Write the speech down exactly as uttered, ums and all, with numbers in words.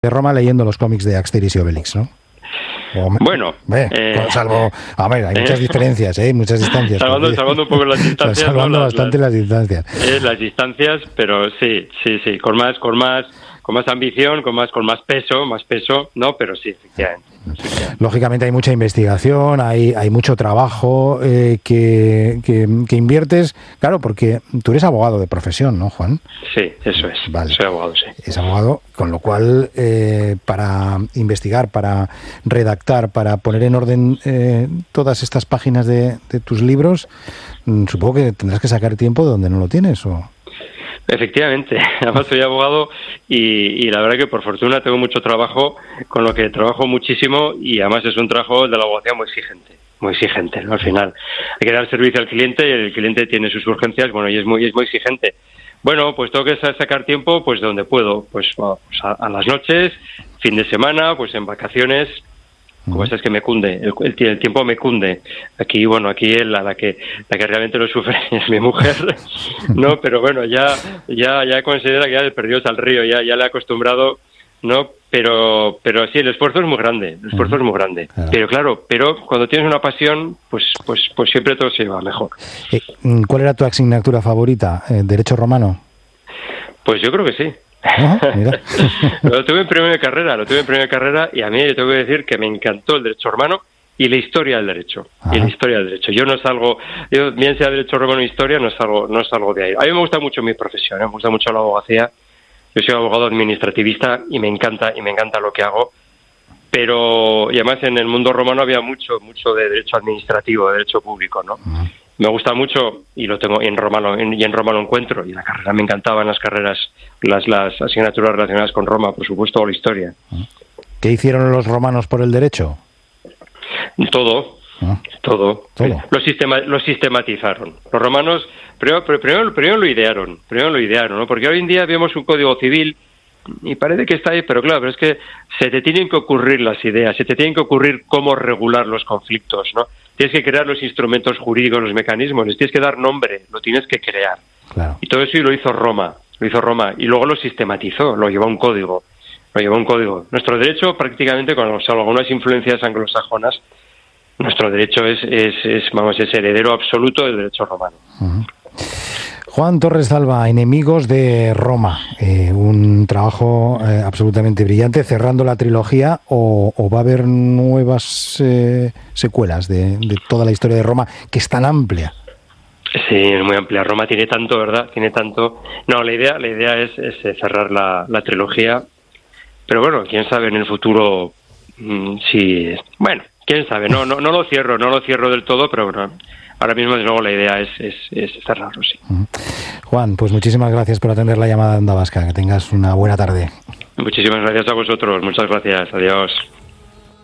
de Roma leyendo los cómics de Asterix y Obelix, ¿no? O, bueno, eh, eh, salvo, a ver, hay muchas diferencias, ¿eh? Muchas distancias. Salvando, salvando un poco las distancias. Salvando ¿no? bastante las, las distancias. Eh, las distancias, pero sí, sí, sí, con más, con más, con más ambición, con más, con más peso, más peso, no, pero sí, efectivamente. Lógicamente hay mucha investigación, hay, hay mucho trabajo eh, que, que, que inviertes, claro, porque tú eres abogado de profesión, ¿no, Juan? Sí, eso es. Vale. Soy abogado, sí. Es abogado, con lo cual eh, para investigar, para redactar, para poner en orden eh, todas estas páginas de, de tus libros, supongo que tendrás que sacar tiempo de donde no lo tienes, ¿o? Efectivamente, además soy abogado y, y la verdad que por fortuna tengo mucho trabajo, con lo que trabajo muchísimo y además es un trabajo de la abogacía muy exigente, muy exigente, ¿no? Al final hay que dar servicio al cliente y el cliente tiene sus urgencias, bueno, y es muy, es muy exigente. Bueno, pues tengo que sacar tiempo pues donde puedo, pues, bueno, pues a, a las noches, fin de semana, pues en vacaciones. Como es que me cunde, el, el, el tiempo me cunde. Aquí, bueno, aquí la, la que la que realmente lo sufre es mi mujer, no, pero bueno, ya ya ya considera que ya he perdido al río, ya ya le he acostumbrado, no, pero pero sí, el esfuerzo es muy grande, el esfuerzo uh-huh. es muy grande. Claro. Pero claro, pero cuando tienes una pasión, pues pues pues siempre todo se va mejor. ¿Cuál era tu asignatura favorita? ¿Derecho romano? Pues yo creo que sí. Ah, mira. Lo tuve en primera carrera, lo tuve en primera carrera y a mí yo tengo que decir que me encantó el derecho romano y la historia del derecho. Ah. Y la historia del derecho. Yo no salgo, yo bien sea derecho romano o historia, no salgo, no salgo de ahí. A mí me gusta mucho mi profesión, ¿eh? Me gusta mucho la abogacía. Yo soy abogado administrativista y me encanta y me encanta lo que hago. Pero y además en el mundo romano había mucho, mucho de derecho administrativo, de derecho público, ¿no? Ah. Me gusta mucho y lo tengo y en Roma lo, y en Roma lo encuentro y la carrera me encantaban las carreras, las las asignaturas relacionadas con Roma, por supuesto, o la historia. ¿Qué hicieron los romanos por el derecho? Todo, ¿Ah? todo, todo. Lo sistema, lo sistematizaron. Los romanos primero, primero, primero lo idearon, primero lo idearon, ¿no? Porque hoy en día vemos un código civil y parece que está ahí, pero claro, pero es que se te tienen que ocurrir las ideas, se te tienen que ocurrir cómo regular los conflictos, ¿no? Tienes que crear los instrumentos jurídicos, los mecanismos, les tienes que dar nombre, lo tienes que crear. Claro. Y todo eso lo hizo Roma, lo hizo Roma, y luego lo sistematizó, lo llevó a un código, lo llevó a un código. Nuestro derecho, prácticamente, con algunas influencias anglosajonas, nuestro derecho es, es, es, vamos, es heredero absoluto del derecho romano. Uh-huh. Juan Torres Alba, Enemigos de Roma, eh, un trabajo eh, absolutamente brillante, cerrando la trilogía, o, o va a haber nuevas eh, secuelas de, de toda la historia de Roma, que es tan amplia. Sí, es muy amplia. Roma tiene tanto, ¿verdad? Tiene tanto. No, la idea, la idea es, es cerrar la, la trilogía, pero bueno, quién sabe en el futuro mmm, si, bueno, quién sabe. No, no, no lo cierro, no lo cierro del todo, pero bueno. Ahora mismo, de nuevo, la idea es, es, es cerrarlo, sí. Juan, pues muchísimas gracias por atender la llamada de Onda Vasca. Que tengas una buena tarde. Muchísimas gracias a vosotros. Muchas gracias. Adiós.